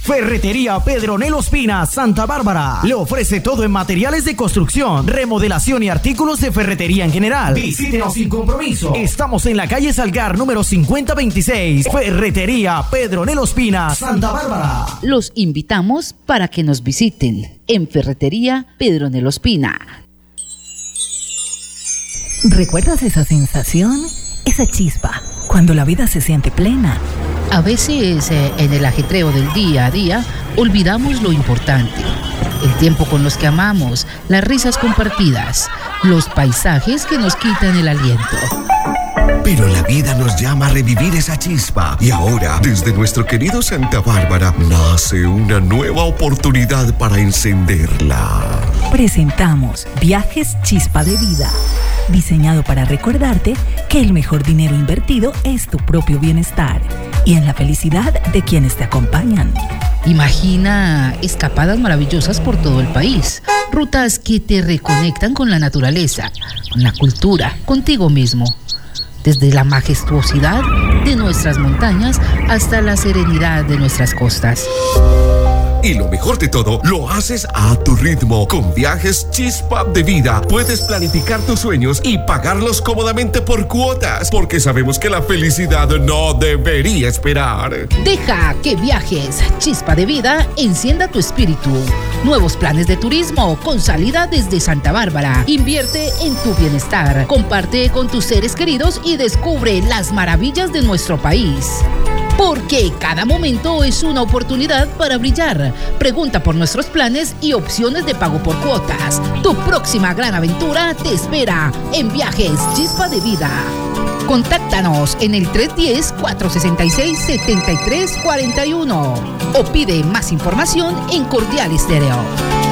Ferretería Pedronel Ospina, Santa Bárbara. Le ofrece todo en materiales de construcción, remodelación y artículos de ferretería en general. Visítenos sin compromiso. Estamos en la calle Salgar, número 5026. Ferretería Pedronel Ospina, Santa Bárbara. Los invitamos para que nos visiten en Ferretería Pedronel Ospina. ¿Recuerdas esa sensación? Esa chispa, cuando la vida se siente plena. A veces, en el ajetreo del día a día, olvidamos lo importante. El tiempo con los que amamos, las risas compartidas, los paisajes que nos quitan el aliento. Pero la vida nos llama a revivir esa chispa. Y ahora, desde nuestro querido Santa Bárbara, nace una nueva oportunidad para encenderla. Presentamos Viajes Chispa de Vida, diseñado para recordarte que el mejor dinero invertido es tu propio bienestar y en la felicidad de quienes te acompañan. Imagina escapadas maravillosas por todo el país, rutas que te reconectan con la naturaleza, con la cultura, contigo mismo. Desde la majestuosidad de nuestras montañas hasta la serenidad de nuestras costas. Y lo mejor de todo, lo haces a tu ritmo. Con Viajes Chispa de Vida puedes planificar tus sueños y pagarlos cómodamente por cuotas, porque sabemos que la felicidad no debería esperar. Deja que Viajes Chispa de Vida encienda tu espíritu. Nuevos planes de turismo con salida desde Santa Bárbara. Invierte en tu bienestar. Comparte con tus seres queridos y descubre las maravillas de nuestro país. Porque cada momento es una oportunidad para brillar. Pregunta por nuestros planes y opciones de pago por cuotas. Tu próxima gran aventura te espera en Viajes Chispa de Vida. Contáctanos en el 310-466-7341 o pide más información en Cordial Estéreo.